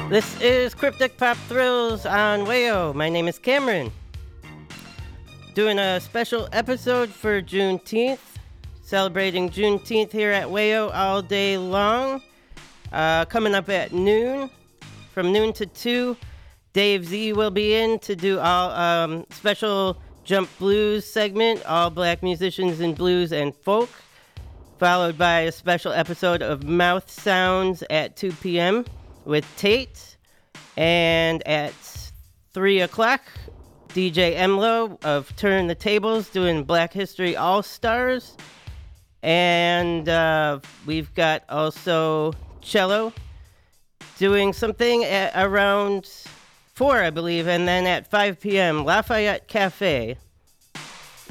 This is Cryptic Pop Thrills on Wayo. My name is Cameron. Doing a special episode for Juneteenth. Celebrating Juneteenth here at Wayo all day long. Coming up at noon. From noon to 2, Dave Z will be in to do all special Jump Blues segment, all black musicians in blues and folk. Followed by a special episode of Mouth Sounds at 2 p.m. with Tate. And at 3 o'clock, DJ Emlo of Turn the Tables doing Black History All-Stars. And we've got also Cello doing something at around 4, I believe. And then at 5 p.m., Lafayette Cafe